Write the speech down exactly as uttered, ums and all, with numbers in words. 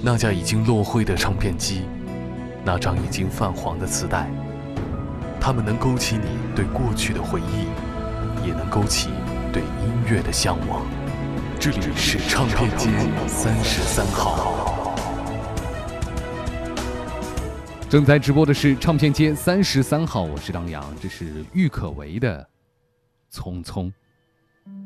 那架已经落灰的唱片机，那张已经泛黄的磁带，它们能勾起你对过去的回忆，也能勾起对音乐的向往。这里是唱片街三十三号。 正在直播的是唱片街三十三号，我是张扬，这是郁可唯的《匆匆》。